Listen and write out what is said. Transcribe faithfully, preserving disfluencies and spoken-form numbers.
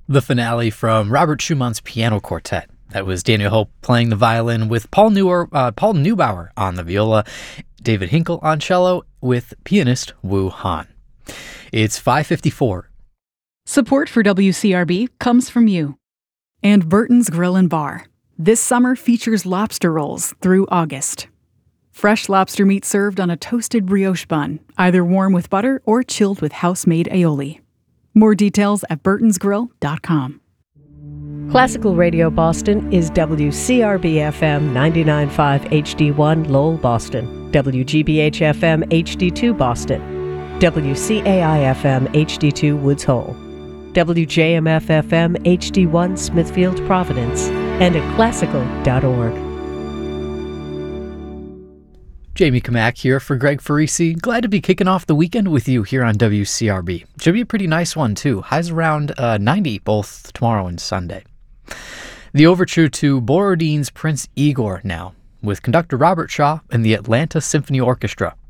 The finale from Robert Schumann's Piano Quartet. That was Daniel Hope playing the violin with Paul, Newer, uh, Paul Neubauer on the viola, David Hinkle on cello with pianist Wu Han. It's five fifty-four. Support for W C R B comes from you. And Burton's Grill and Bar. This summer features lobster rolls through August. Fresh lobster meat served on a toasted brioche bun, either warm with butter or chilled with house-made aioli. More details at burtons grill dot com. Classical Radio Boston is W C R B F M ninety-nine point five H D one Lowell, Boston, W G B H F M H D two Boston, W C A I F M H D two Woods Hole, W J M F F M H D one Smithfield, Providence, and at classical dot org. Jamie Kamak here for Greg Farisi. Glad to be kicking off the weekend with you here on W C R B. Should be a pretty nice one, too. Highs around uh, ninety both tomorrow and Sunday. The overture to Borodin's Prince Igor now, with conductor Robert Shaw and the Atlanta Symphony Orchestra.